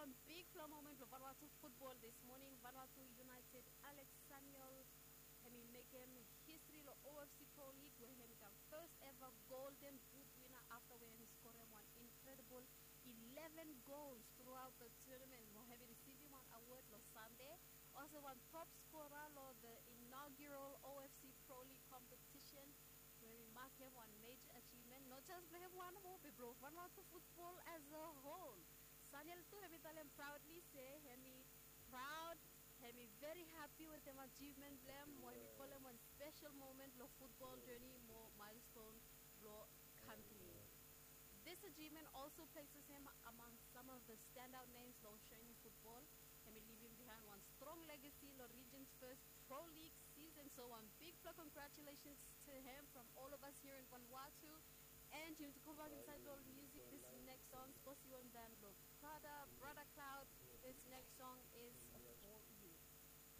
one big flow moment of Vanuatu football this morning. Vanuatu United Alex Samuel Hemi make him history of OFC Pro League where he became first ever golden boot winner after when he scored one incredible 11 goals throughout the tournament. Mohamed received one award last Sunday. Also won top scorer of the inaugural OFC Pro League competition where we mark him one major achievement. Not just play him one more, but bro, Vanuatu football as a whole. Sanyal too, Hemi tell him proudly say, Hemi proud, Hemi very happy with him achievement blem. Hemi call him one special moment of football journey, more milestone, lo country. This achievement also places him among some of the standout names of Australian football. Hemi leaving behind one strong legacy in the region's first Pro League season. So one big congratulations to him from all of us here in Vanuatu. And you to come back inside all music this